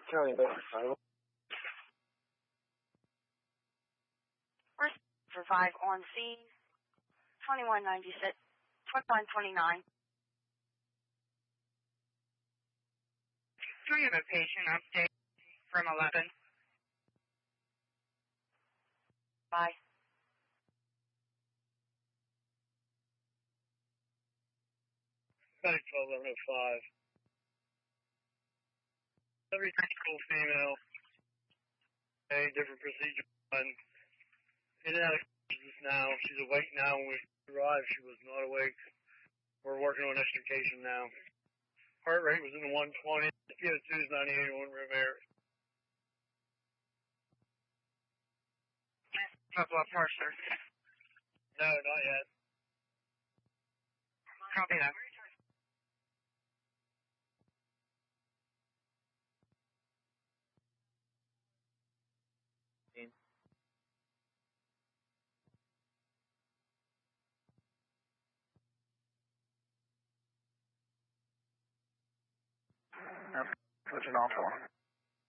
Charlie Baker. First revive on scene. 2196. 2129. Do you have a patient update from 11? Bye. Medic 1205. Every critical female, a different procedure done. In and out of just now. She's awake now. When we arrived, she was not awake. We're working on extrication now. Heart rate was in the 120. CO2 is 98 on Rivera. Blood pressure. No, not yet. Copy that. Switching off for.